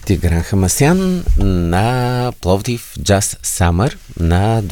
Тигран Хамасян на Пловдив Джаз Самър на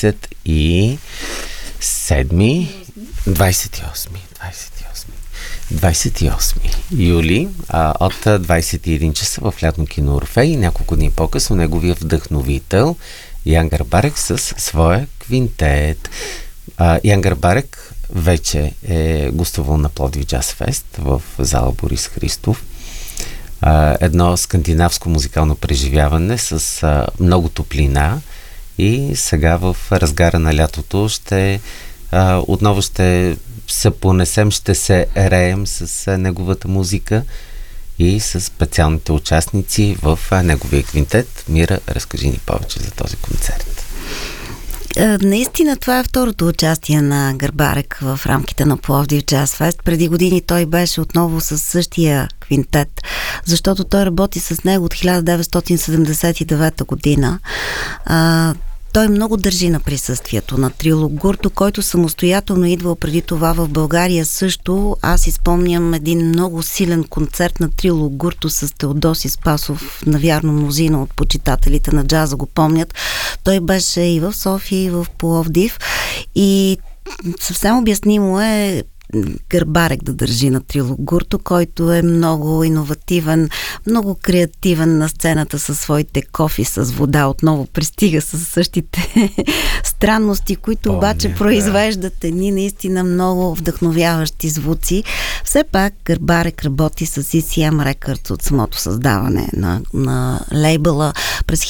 28 юли от 21 часа в лятно кино Орфей. Няколко дни по-късно неговия вдъхновител Ян Гърбарек със своя квинтет. Ян Гърбарек вече е гостувал на Пловдив Джаз Фест в зала Борис Христов. Едно скандинавско музикално преживяване с много топлина, и сега в разгара на лятото отново ще се понесем, ще се реем с неговата музика и с специалните участници в неговия квинтет. Мира, разкажи ни повече за този концерт. Наистина това е второто участие на Гърбарек в рамките на Пловдив Джаз Фест. Преди години той беше отново със същия квинтет, защото той работи с него от 1979 година. Той много държи на присъствието на Трило Гурто, който самостоятелно идвал преди това в България също. Аз изпомням един много силен концерт на Трило Гурто с Теодоси Спасов. Навярно мнозина от почитателите на джаза го помнят. Той беше и в София, и в Пловдив. И съвсем обяснимо е Гърбарек да държи на Трило Гурто, който е много иновативен, много креативен на сцената със своите кофи с вода. Отново пристига със същите странности, които обаче произвеждат едни наистина много вдъхновяващи звуци. Все пак Гърбарек работи с ECM Records от самото създаване на лейбъла през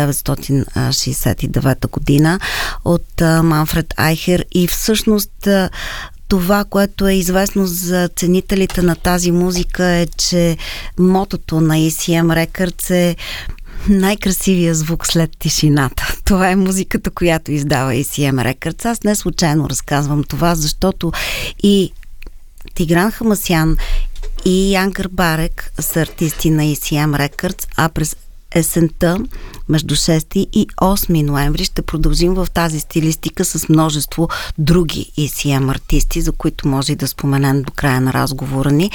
1969 година от Манфред Айхер, и всъщност това, което е известно за ценителите на тази музика, е, че мотото на ECM Records е най-красивия звук след тишината. Това е музиката, която издава ECM Records. Аз не случайно разказвам това, защото и Тигран Хамасян и Ян Гърбарек са артисти на ECM Records, а през есента между 6 и 8 ноември ще продължим в тази стилистика с множество други ECM артисти, за които може и да споменем до края на разговора ни.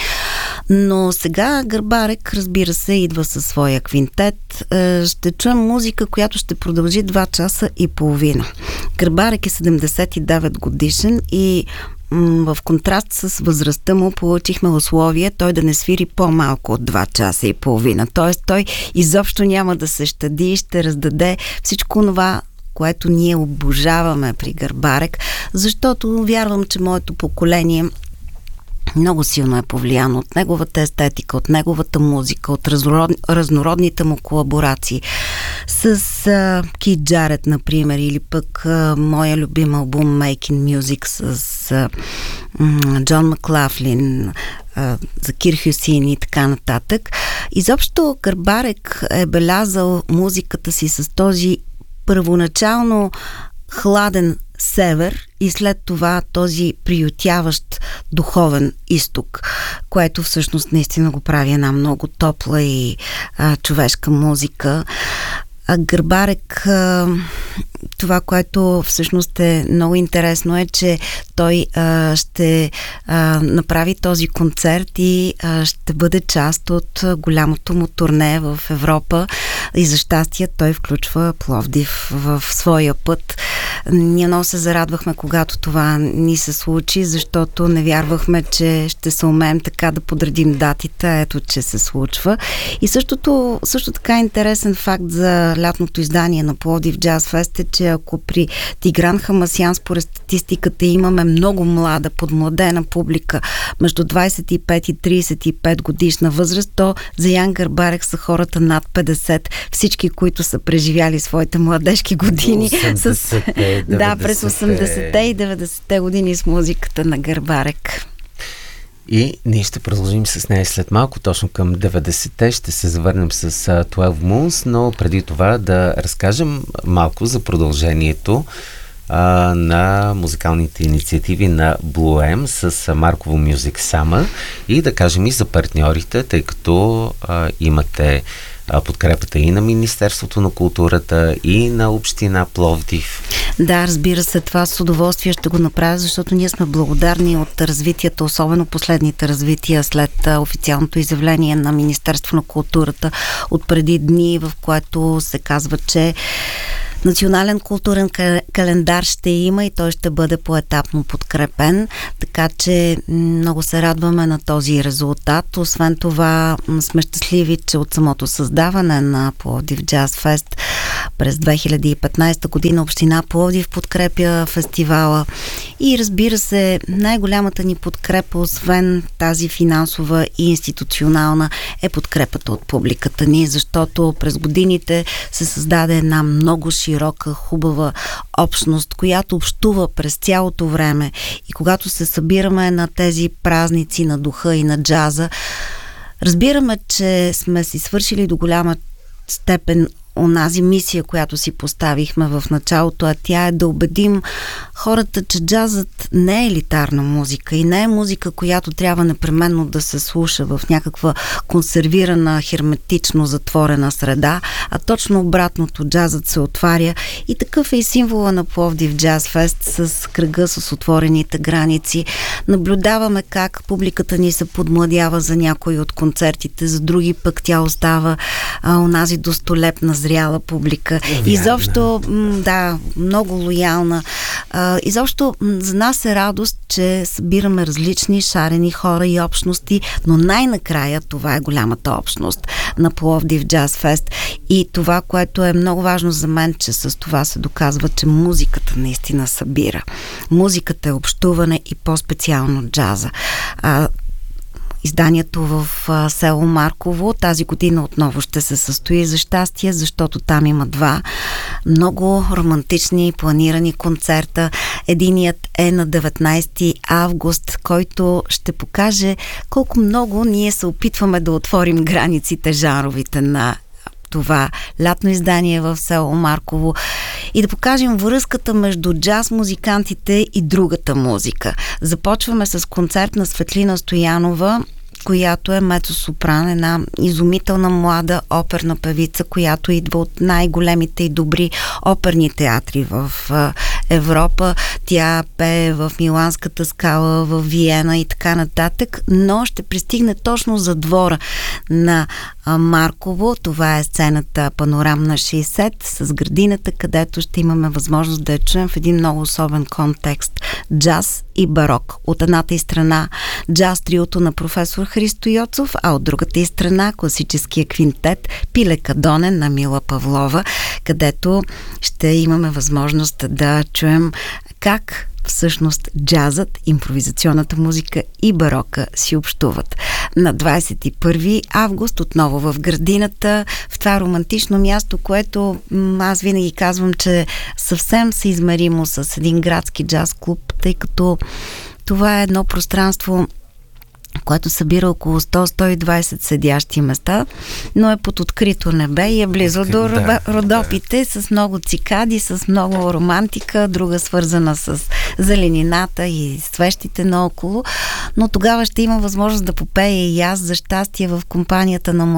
Но сега Гърбарек, разбира се, идва със своя квинтет. Ще чуем музика, която ще продължи 2 часа и половина. Гърбарек е 79 годишен и в контраст с възрастта му получихме условие той да не свири по-малко от 2 часа и половина. Тоест той изобщо няма да се щади и ще раздаде всичко това, което ние обожаваме при Гърбарек, защото вярвам, че моето поколение много силно е повлияно от неговата естетика, от неговата музика, от разнородните му колаборации с Кид Джарет, например, или пък моя любим албум Making Music с Джон Маклафлин, за Кир Хюсин и така нататък. Изобщо Гърбарек е белязал музиката си с този първоначално хладен север и след това този приютяващ духовен изток, което всъщност наистина го прави една много топла и човешка музика. Гърбарек, това, което всъщност е много интересно, е, че той ще направи този концерт и ще бъде част от голямото му турне в Европа, и за щастие той включва Пловдив в своя път. Ние много се зарадвахме, когато това ни се случи, защото не вярвахме, че ще се умеем така да подредим датите. Ето, че се случва. И също така интересен факт за лятното издание на Пловдив Джаз Фест е, че ако при Тигран Хамасян според статистиката имаме много млада, подмладена публика между 25 и 35 годишна възраст, то за Ян Гърбарек са хората над 50, всички, които са преживяли своите младежки години през 80-те и 90-те години с музиката на Гърбарек. И ние ще продължим с нея след малко, точно към 90-те. Ще се завърнем с 12 Moons, но преди това да разкажем малко за продължението на музикалните инициативи на Blue M с Марково Music Summer, и да кажем и за партньорите, тъй като имате подкрепата и на Министерството на културата, и на Община Пловдив. Да, разбира се, това с удоволствие ще го направя, защото ние сме благодарни от развитията, особено последните развития след официалното изявление на Министерство на културата от преди дни, в което се казва, че национален културен календар ще има и той ще бъде поетапно подкрепен, така че много се радваме на този резултат. Освен това сме щастливи, че от самото създаване на Пловдив Джаз Фест през 2015 година община Пловдив подкрепя фестивала и разбира се, най-голямата ни подкрепа, освен тази финансова и институционална, е подкрепата от публиката ни, защото през годините се създаде една много широка, хубава общност, която общува през цялото време и когато се събираме на тези празници на духа и на джаза, разбираме, че сме си свършили до голяма степен онази мисия, която си поставихме в началото, а тя е да убедим хората, че джазът не е елитарна музика и не е музика, която трябва непременно да се слуша в някаква консервирана, херметично затворена среда, а точно обратното, джазът се отваря и такъв е и символа на Пловдив Джаз Фест с кръга с отворените граници. Наблюдаваме как публиката ни се подмладява за някои от концертите, за други пък тя остава онази достолепна зряла публика. Изобщо, да, много лоялна. Изобщо за нас е радост, че събираме различни шарени хора и общности, но най-накрая това е голямата общност на Пловдив Джаз Фест и това, което е много важно за мен, че с това се доказва, че музиката наистина събира. Музиката е общуване и по-специално джаза. Изданието в село Марково тази година отново ще се състои за щастие, защото там има два много романтични планирани концерта. Единият е на 19 август, който ще покаже колко много ние се опитваме да отворим границите жанровите на това лятно издание в село Марково и да покажем връзката между джаз музикантите и другата музика. Започваме с концерт на Светлина Стоянова, която е мецо-сопран, една изумителна млада оперна певица, която идва от най-големите и добри оперни театри в Европа. Тя пее в Миланската скала, в Виена и така нататък, но ще пристигне точно за двора на Марково. Това е сцената Панорамна 60 с градината, където ще имаме възможност да я чуем в един много особен контекст. Джаз и барок. От едната и страна джаз триото на професор Христо Йоцов, а от другата и страна класическия квинтет Пилека Донен на Мила Павлова, където ще имаме възможност да чуем как всъщност джазът, импровизационната музика и барока си общуват. На 21 август отново в градината, в това романтично място, което аз винаги казвам, че съвсем съизмеримо с един градски джаз клуб, тъй като това е едно пространство, което събира около 100-120 седящи места, но е под открито небе и е близо до Родопите, с много цикади, с много романтика, друга свързана с зеленината и свещите наоколо, но тогава ще има възможност да попея и аз за щастие в компанията на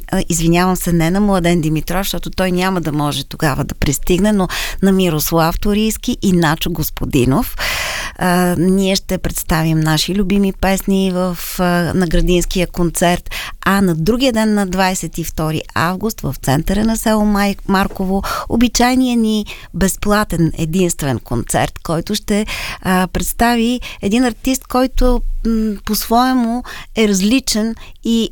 не на Младен Димитров, защото той няма да може тогава да пристигне, но на Мирослав Торийски и Начо Господинов. Ние ще представим наши любими песни на градинския концерт, а на другия ден, на 22 август, в центъра на село Марково, обичайният ни безплатен единствен концерт, който ще представи един артист, който по-своему е различен и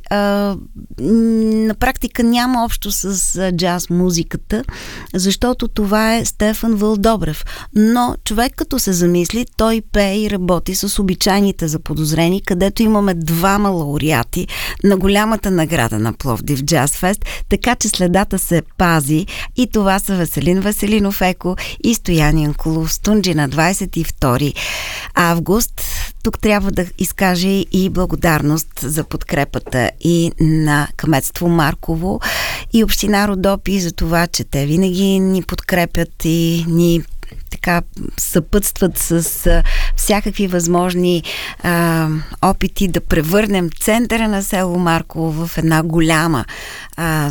на практика няма общо с джаз музиката, защото това е Стефан Вълдобрев. Но човек като се замисли, той пее и работи с обичайните заподозрени, където имаме двама лауреати на голямата награда на Пловдив Джаз Фест, така че следата се пази и това са Веселин Веселинов Еко и Стоян Янкулов Стунджи на 22 август. Тук трябва да изкаже и благодарност за подкрепата и на кметство Марково и община Родопи за това, че те винаги ни подкрепят и ни така съпътстват с всякакви възможни опити да превърнем центъра на село Марково в една голяма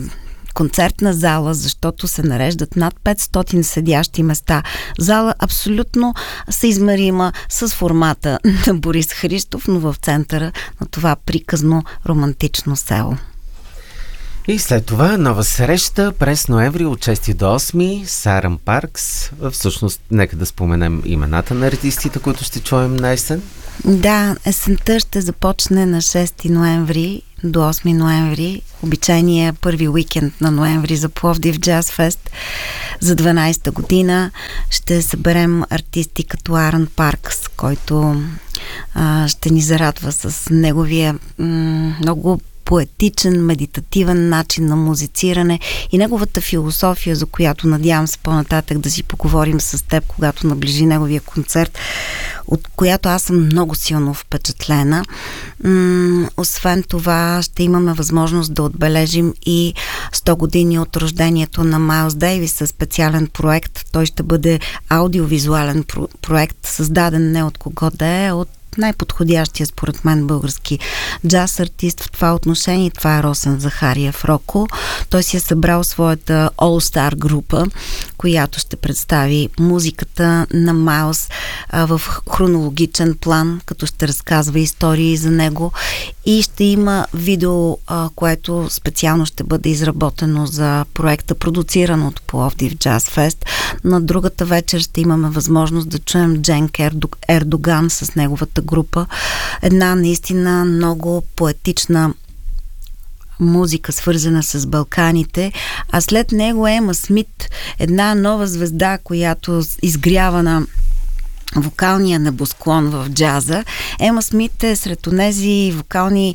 концертна зала, защото се нареждат над 500 седящи места. Зала абсолютно съизмерима с формата на Борис Христов, но в центъра на това приказно романтично село. И след това нова среща през ноември от 6 до 8 Сарън Паркс. Всъщност, нека да споменем имената на артистите, които ще чуем на есен. Да, есента ще започне на 6 ноември до 8 ноември. Обичайния първи уикенд на ноември за Пловдив Джаз Фест. За 12-та година ще съберем артисти като Арън Паркс, който ще ни зарадва с неговия много поетичен, медитативен начин на музициране и неговата философия, за която надявам се по-нататък да си поговорим с теб, когато наближи неговия концерт, от която аз съм много силно впечатлена. Освен това, ще имаме възможност да отбележим и 100 години от рождението на Майлз Дейвис със специален проект. Той ще бъде аудиовизуален проект, създаден не от кого да е, от най-подходящия според мен български джаз артист в това отношение. Това е Росен Захариев Роко. Той си е събрал своята All-Star група, която ще представи музиката на Майлз в хронологичен план, като ще разказва истории за него и ще има видео, което специално ще бъде изработено за проекта, продуциран от Пловдив Джаз Фест. На другата вечер ще имаме възможност да чуем Дженк Ердоган с неговата група. Една наистина много поетична музика, свързана с Балканите, а след него Ема Смит, една нова звезда, която изгрява на вокалния небосклон в джаза. Ема Смит е сред онези вокални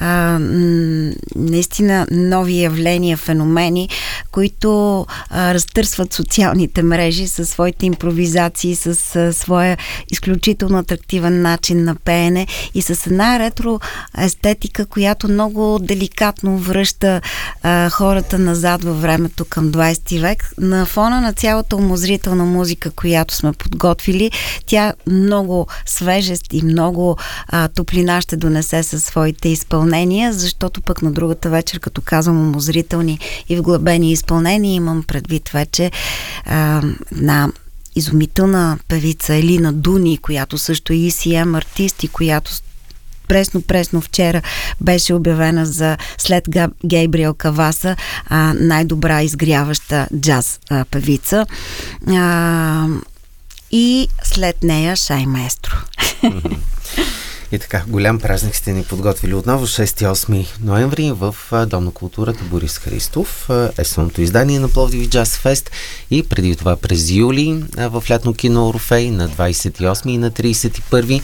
наистина нови явления, феномени, които разтърсват социалните мрежи със своите импровизации, с своя изключително атрактивен начин на пеене и с една ретро естетика, която много деликатно връща хората назад във времето към 20 век. На фона на цялата умозрителна музика, която сме подготвили, тя много свежест и много топлина ще донесе със своите изпълнения, защото пък на другата вечер, като казвам умозрителни и вглъбени изпълнения, имам предвид вече на изумителна певица Елина Дуни, която също е ECM артист и която пресно вчера беше обявена за след Гейбриел Каваса най-добра изгряваща джаз певица. И след нея Шай Маестро. И така, голям празник сте ни подготвили отново 6-8 ноември в Дом на културата Борис Христов, есенното издание на Пловдив Джаз Фест и преди това през юли в лятно кино Орфей на 28 и на 31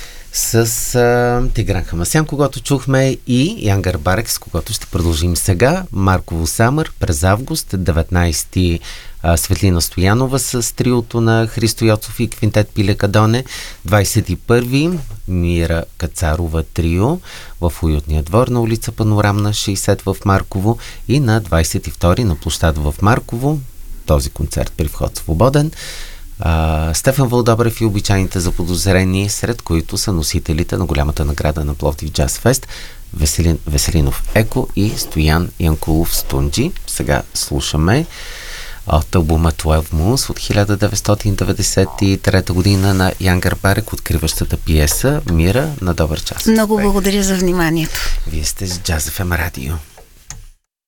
с Тигран Хамасян, когато чухме, и Янгър Барекс, когато ще продължим сега. Марково Самър през август, 19 Светлина Стоянова с триото на Христо Йоцов и квинтет Пилекадоне, 21 Мира Кацарова трио в уютния двор на улица Панорамна 60 в Марково и на 22 на площад в Марково. Този концерт при вход свободен. Стефан Вълдобрев и обичайните заподозрени, сред които са носителите на голямата награда на Пловдив Джаз Фест Веселинов Еко и Стоян Янкулов Стунджи. Сега слушаме от албума 12 Moons от 1993 година на Янгър Барек, откриващата пиеса Мира. На добър час. Много благодаря за вниманието. Вие сте с Джаз FM радио.